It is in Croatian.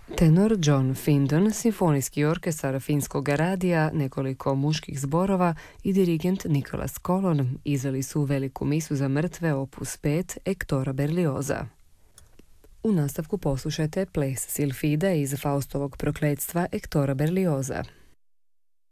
Tenor John Findon, simfonijski orkestar Finskog radija, nekoliko muških zborova i dirigent Nicholas Colon izveli su veliku misu za mrtve opus 5 Hectora Berlioza. U nastavku poslušajte ples Silfide iz Faustovog prokletstva Hectora Berlioza.